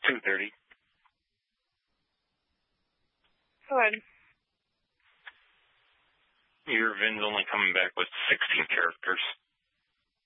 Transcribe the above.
2:30. Go ahead. Your VIN's only coming back with 16 characters.